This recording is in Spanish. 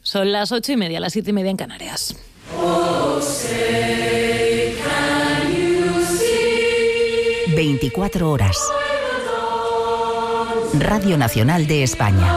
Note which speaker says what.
Speaker 1: Son las 8:30, las 7:30 en Canarias.
Speaker 2: 24 horas. Radio Nacional de España.